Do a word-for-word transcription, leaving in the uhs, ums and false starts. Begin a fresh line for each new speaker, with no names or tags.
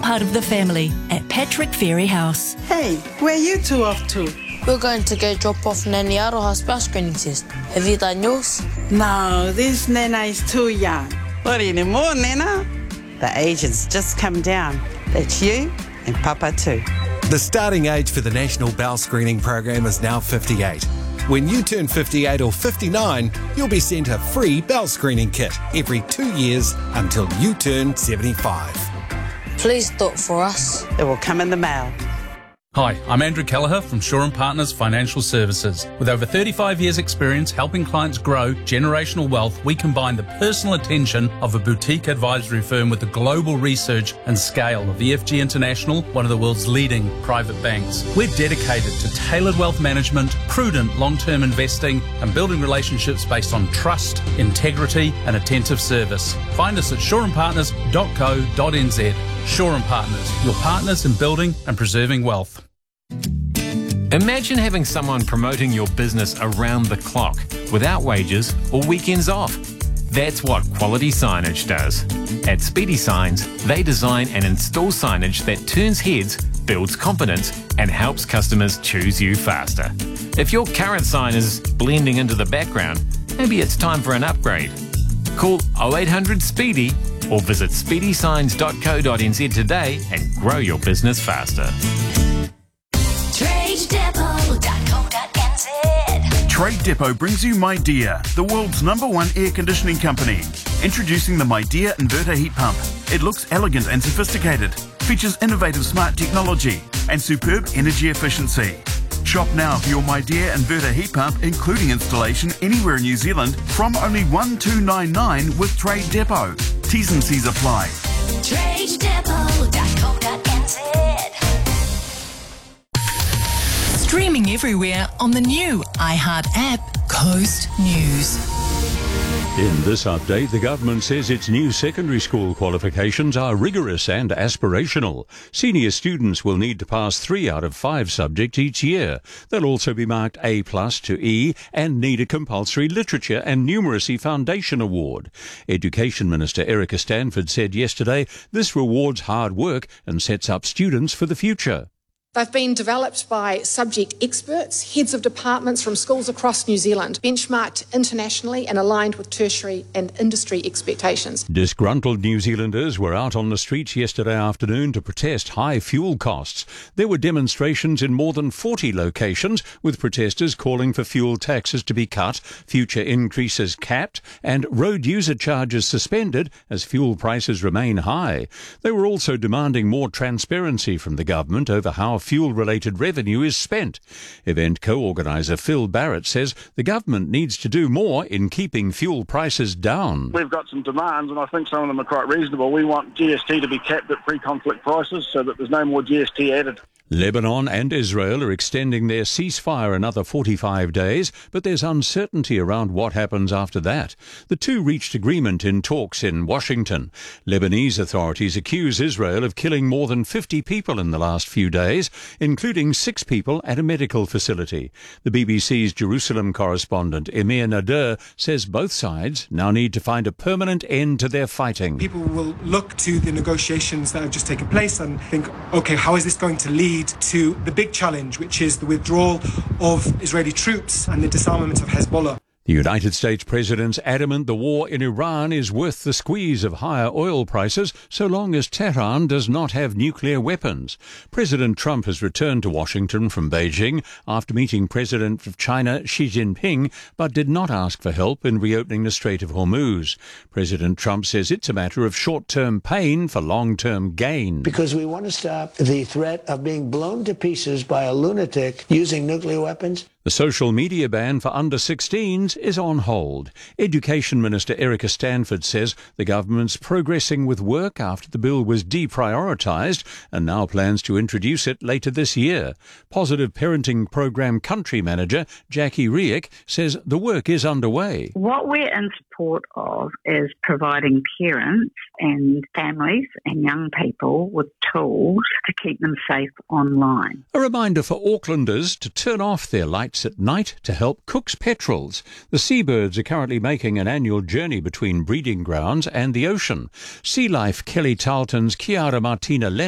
part of the family at Patrick Ferry House.
Hey, where you two off to?
We're going to go drop off Nanny Aroha's bus screening test. Have you done yours?
No, this Nana is too young.
What anymore, Nana? The age has just come down. That's you and Papa too.
The starting age for the National Bowel Screening Program is now fifty-eight. When you turn fifty-eight or fifty-nine, you'll be sent a free bowel screening kit every two years until you turn seventy-five.
Please do it for us.
It will come in the mail.
Hi, I'm Andrew Kelleher from Shaw and Partners Financial Services. With over thirty-five years experience helping clients grow generational wealth, we combine the personal attention of a boutique advisory firm with the global research and scale of E F G International, one of the world's leading private banks. We're dedicated to tailored wealth management, prudent long-term investing, and building relationships based on trust, integrity, and attentive service. Find us at shaw and partners dot co dot n z. Shaw and Partners, your partners in building and preserving wealth.
Imagine having someone promoting your business around the clock, without wages or weekends off. That's what Quality Signage does. At Speedy Signs, they design and install signage that turns heads, builds confidence, and helps customers choose you faster. If your current sign is blending into the background, maybe it's time for an upgrade. Call oh eight hundred SPEEDY or visit speedy signs dot co dot n z today and grow your business faster.
trade depot dot co dot n z.
Trade Depot brings you MyDear, the world's number one air conditioning company. Introducing the MyDear inverter heat pump. It looks elegant and sophisticated, features innovative smart technology and superb energy efficiency. Shop now for your MyDear inverter heat pump, including installation anywhere in New Zealand, from only one thousand two hundred ninety-nine dollars with Trade Depot. T's and C's apply.
trade depot dot co dot n z.
Streaming everywhere on the new iHeart app, Coast News.
In this update, the government says its new secondary school qualifications are rigorous and aspirational. Senior students will need to pass three out of five subjects each year. They'll also be marked A plus to E and need a compulsory literature and numeracy foundation award. Education Minister Erica Stanford said yesterday this rewards hard work and sets up students for the future.
They've been developed by subject experts, heads of departments from schools across New Zealand, benchmarked internationally and aligned with tertiary and industry expectations.
Disgruntled New Zealanders were out on the streets yesterday afternoon to protest high fuel costs. There were demonstrations in more than forty locations, with protesters calling for fuel taxes to be cut, future increases capped, and road user charges suspended as fuel prices remain high. They were also demanding more transparency from the government over how fuel-related revenue is spent. Event co-organiser Phil Barrett says the government needs to do more in keeping fuel prices down.
We've got some demands, and I think some of them are quite reasonable. We want G S T to be capped at pre-conflict prices so that there's no more G S T added.
Lebanon and Israel are extending their ceasefire another forty-five days, but there's uncertainty around what happens after that. The two reached agreement in talks in Washington. Lebanese authorities accuse Israel of killing more than fifty people in the last few days, including six people at a medical facility. The B B C's Jerusalem correspondent Emir Nader says both sides now need to find a permanent end to their fighting.
People will look to the negotiations that have just taken place and think, OK, how is this going to lead to the big challenge, which is the withdrawal of Israeli troops and the disarmament of Hezbollah?
The United States president's adamant the war in Iran is worth the squeeze of higher oil prices so long as Tehran does not have nuclear weapons. President Trump has returned to Washington from Beijing after meeting President of China Xi Jinping, but did not ask for help in reopening the Strait of Hormuz. President Trump says it's a matter of short-term pain for long-term gain.
Because we want to stop the threat of being blown to pieces by a lunatic using nuclear weapons.
The social media ban for under sixteens is on hold. Education Minister Erica Stanford says the government's progressing with work after the bill was deprioritised and now plans to introduce it later this year. Positive Parenting Programme Country Manager Jackie Riek says the work is underway.
What we're in support of is providing parents and families and young people with tools to keep them safe online.
A reminder for Aucklanders to turn off their lights at night to help Cook's petrels. The seabirds are currently making an annual journey between breeding grounds and the ocean. Sea Life Kelly Tarleton's Kiara Martina Lennon